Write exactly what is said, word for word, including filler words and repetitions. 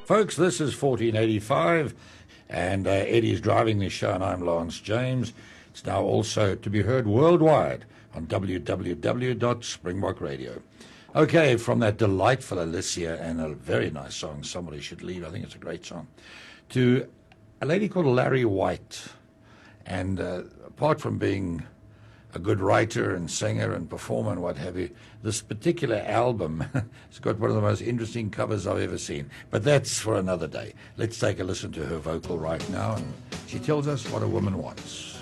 Folks, this is fourteen eighty-five, and uh, Eddie's driving this show, and I'm Lance James. It's now also to be heard worldwide on w w w dot springbok radio. Okay, from that delightful Alicia and a very nice song, Somebody Should Leave, I think it's a great song, to a lady called Larry White. And uh, apart from being a good writer and singer and performer and what have you, this particular album has got one of the most interesting covers I've ever seen. But that's for another day. Let's take a listen to her vocal right now, and she tells us what a woman wants.